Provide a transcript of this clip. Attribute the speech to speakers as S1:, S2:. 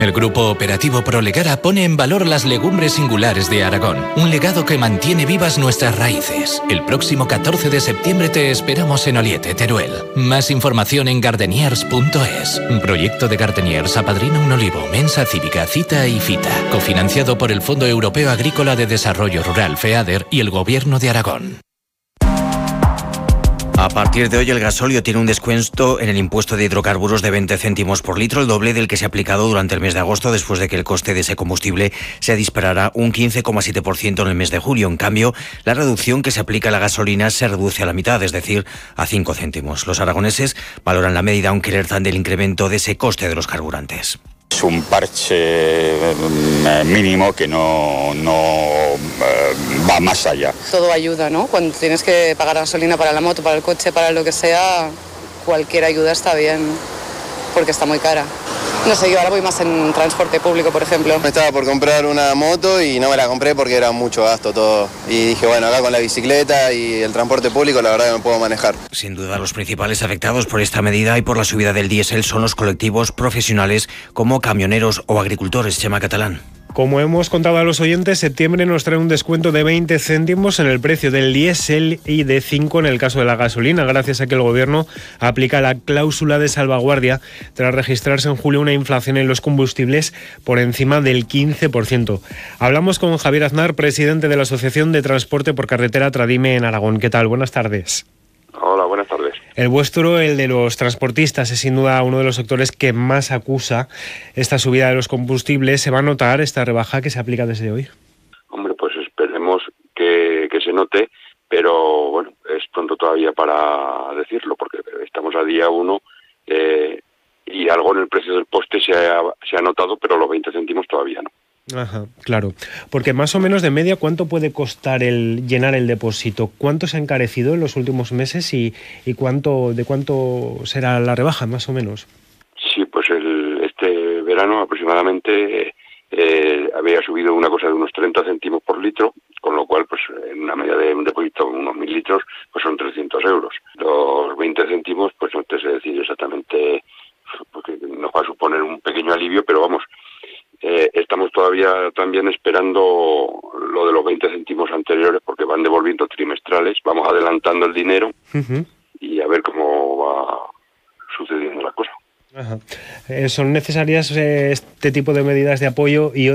S1: El Grupo Operativo Prolegara pone en valor las legumbres singulares de Aragón, un legado que mantiene vivas nuestras raíces. El próximo 14 de septiembre te esperamos en Oliete, Teruel. Más información en gardeniers.es. Proyecto de Gardeniers apadrina un olivo, mensa cívica, cita y fita. Cofinanciado por el Fondo Europeo Agrícola de Desarrollo Rural, FEADER, y el Gobierno de Aragón.
S2: A partir de hoy el gasóleo tiene un descuento en el impuesto de hidrocarburos de 20 céntimos por litro, el doble del que se ha aplicado durante el mes de agosto, después de que el coste de ese combustible se disparara un 15,7% en el mes de julio. En cambio, la reducción que se aplica a la gasolina se reduce a la mitad, es decir, a 5 céntimos. Los aragoneses valoran la medida, aunque alertan del incremento de ese coste de los carburantes.
S3: Es un parche mínimo que no va más allá.
S4: Todo ayuda, ¿no? Cuando tienes que pagar gasolina para la moto, para el coche, para lo que sea, cualquier ayuda está bien, porque está muy cara. No sé, yo ahora voy más en transporte público, por ejemplo.
S5: Me estaba por comprar una moto y no me la compré porque era mucho gasto todo. Y dije, bueno, acá con la bicicleta y el transporte público la verdad que me puedo manejar.
S2: Sin duda, los principales afectados por esta medida y por la subida del diésel son los colectivos profesionales como camioneros o agricultores. Chema Catalán.
S6: Como hemos contado a los oyentes, septiembre nos trae un descuento de 20 céntimos en el precio del diésel y de 5 en el caso de la gasolina, gracias a que el Gobierno aplica la cláusula de salvaguardia tras registrarse en julio una inflación en los combustibles por encima del 15%. Hablamos con Javier Aznar, presidente de la Asociación de Transporte por Carretera Tradime en Aragón. ¿Qué tal? Buenas tardes.
S7: Hola, buenas tardes.
S6: El vuestro, el de los transportistas, es sin duda uno de los sectores que más acusa esta subida de los combustibles. ¿Se va a notar esta rebaja que se aplica desde hoy?
S7: Hombre, pues esperemos que se note, pero bueno, es pronto todavía para decirlo, porque estamos a día 1 y algo en el precio del poste se ha notado, pero los 20 céntimos todavía no.
S6: Ajá, claro. Porque más o menos de media, ¿cuánto puede costar el llenar el depósito? ¿Cuánto se ha encarecido en los últimos meses y de cuánto será la rebaja, más o menos?
S7: Sí, pues este verano aproximadamente había subido una cosa de unos 30 céntimos por litro, con lo cual, pues en una media de un depósito de unos 1.000 litros, pues son 300 euros. Los 20 céntimos, pues no te sé decir exactamente, porque nos va a suponer un pequeño alivio, pero vamos, estamos todavía también esperando lo de los 20 céntimos anteriores porque van devolviendo trimestrales, vamos adelantando el dinero y a ver cómo va sucediendo la cosa.
S6: Ajá. ¿Son necesarias este tipo de medidas de apoyo y